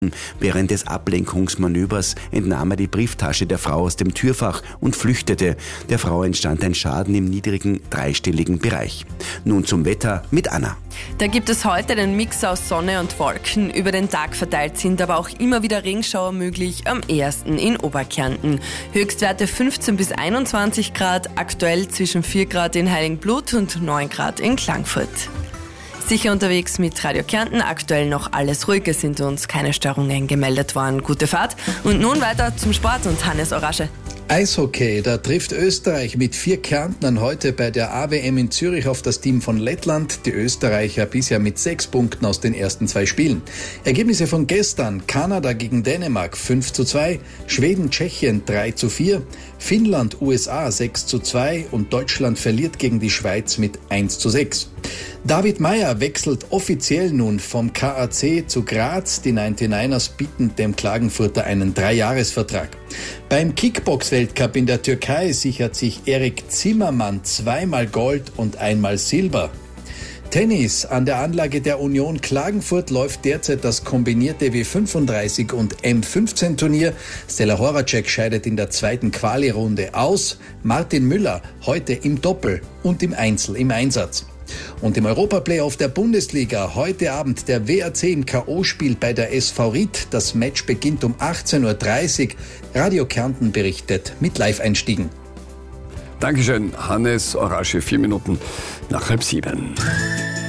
Während des Ablenkungsmanövers entnahm er die Brieftasche der Frau aus dem Türfach und flüchtete. Der Frau entstand ein Schaden im niedrigen dreistelligen Bereich. Nun zum Wetter mit Anna. Da gibt es heute den Mix aus Sonne und Wolken. Über den Tag verteilt sind aber auch immer wieder Regenschauer möglich, am ehesten in Oberkärnten. Höchstwerte 15 bis 21 Grad, aktuell zwischen 4 Grad in Heiligenblut und 9 Grad in Klagenfurt. Sicher unterwegs mit Radio Kärnten, aktuell noch alles ruhig, es sind uns keine Störungen gemeldet worden. Gute Fahrt und nun weiter zum Sport und Hannes Orasche. Eishockey, da trifft Österreich mit 4 Kärntnern heute bei der AWM in Zürich auf das Team von Lettland. Die Österreicher bisher mit 6 Punkten aus den ersten 2 Spielen. Ergebnisse von gestern: Kanada gegen Dänemark 5:2, Schweden, Tschechien 3:4, Finnland, USA 6:2 und Deutschland verliert gegen die Schweiz mit 1:6. David Meyer wechselt offiziell nun vom KAC zu Graz. Die 99ers bieten dem Klagenfurter einen 3-Jahres-Vertrag. Beim Kickbox-Weltcup in der Türkei sichert sich Erik Zimmermann 2-mal Gold und 1-mal Silber. Tennis. An der Anlage der Union Klagenfurt läuft derzeit das kombinierte W35 und M15 Turnier. Stella Horacek scheidet in der zweiten Quali-Runde aus. Martin Müller heute im Doppel und im Einzel im Einsatz. Und im Europaplayoff der Bundesliga heute Abend der WAC im K.O.-Spiel bei der SV Ried. Das Match beginnt um 18:30 Uhr. Radio Kärnten berichtet mit Live-Einstiegen. Dankeschön, Hannes Orasche, 4 Minuten nach 6:30.